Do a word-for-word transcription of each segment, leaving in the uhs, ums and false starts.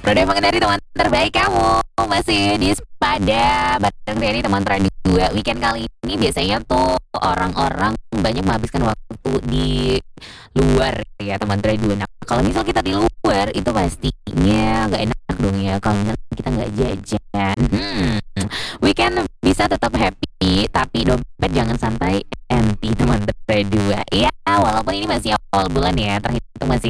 Roda mengendarai teman terbaik kamu masih di Sepada bareng Reni teman radio dua. Weekend kali ini biasanya tuh orang-orang banyak menghabiskan waktu di luar ya teman radio. Nah kalau misal kita di luar itu pastinya nggak enak dong ya kalau misal kita nggak jajan. Hmm, weekend bisa tetap happy tapi dompet jangan sampai empty teman radio. Iya walaupun ini masih awal bulan ya terhitung masih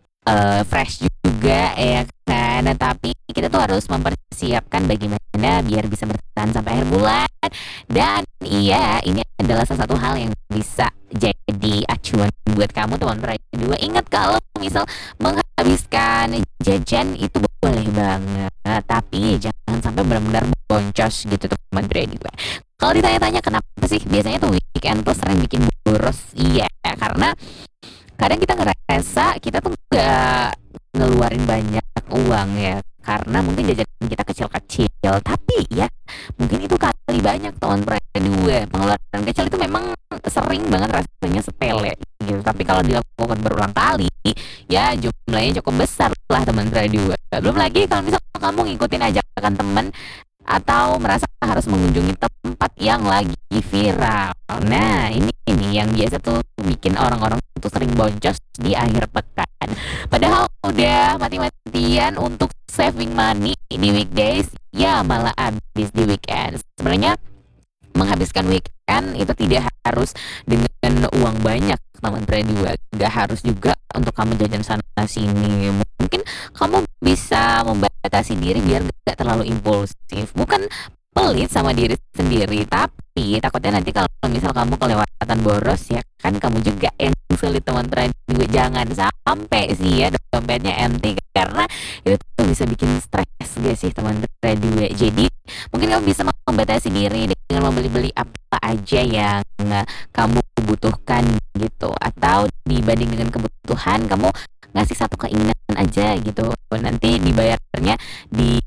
eh, fresh juga ya kan. Nah, tapi kita tuh harus mempersiapkan bagaimana biar bisa bertahan sampai akhir bulan. Dan iya, ini adalah salah satu hal yang bisa jadi acuan buat kamu teman radio. Ingat kalau misal menghabiskan jajan itu boleh banget, tapi jangan sampai benar-benar boncos gitu teman radio. Kalau ditanya-tanya kenapa sih biasanya tuh weekend tuh sering bikin boros? Iya, karena kadang kita ngerasa kita tuh nggak ngeluarin banyak uang ya karena mungkin jajan kita kecil-kecil, tapi ya mungkin itu kali banyak tahun dua pengeluaran kecil itu memang sering banget rasanya sepele gitu, tapi kalau dilakukan berulang kali ya jumlahnya cukup besar lah teman dua. Belum lagi kalau misalnya kamu ngikutin ajakan teman atau merasa harus mengunjungi tempat yang lagi viral. Nah, ini ini yang biasa tuh bikin orang-orang tuh sering boncos di akhir pekan. Padahal udah mati-matian untuk saving money di weekdays, ya malah habis di weekend. Sebenarnya menghabiskan weekend itu tidak harus dengan uang banyak teman dua, nggak harus juga untuk kamu jajan sana sini. Mungkin kamu bisa membatasi diri biar nggak terlalu impulsif, bukan pelit sama diri sendiri, tapi takutnya nanti kalau misal kamu kelewatan boros ya kan kamu juga yang sulit teman dua. Jangan sampai sih ya dompetnya empty karena itu tuh bisa bikin stres gak sih teman dua. Jadi mungkin kamu bisa membatasi diri dengan membeli-beli apa aja yang uh, kamu butuhkan gitu, atau dibanding dengan kebutuhan kamu ngasih satu keinginan aja gitu, nanti dibayarnya di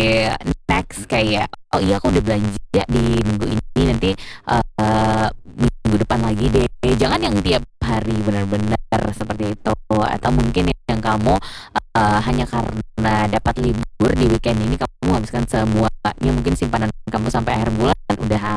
next kayak oh iya aku udah belanja di minggu ini, nanti uh, minggu depan lagi deh. Jangan yang tiap hari benar-benar seperti itu, atau mungkin yang kamu uh, hanya karena dapat libur di weekend ini kamu habiskan semuanya, mungkin simpanan kamu sampai akhir bulan udah